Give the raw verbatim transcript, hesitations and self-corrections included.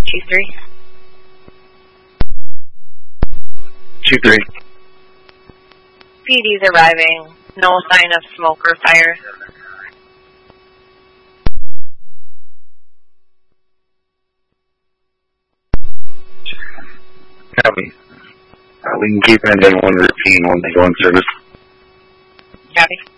Chief three. Chief three. P D's arriving. No sign of smoke or fire. Copy. Uh, we can keep engine one routine when they go in service. Copy.